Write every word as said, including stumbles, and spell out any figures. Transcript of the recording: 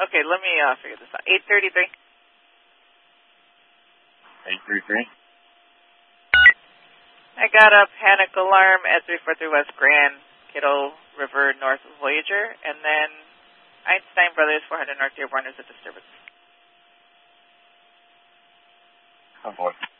Okay, let me uh, figure this out. eight thirty-three. eight thirty-three. I got a panic alarm at three forty-three West Grand, Kittle River, north of Voyager, and then Einstein Brothers, four hundred North Dearborn is a disturbance. Oh boy.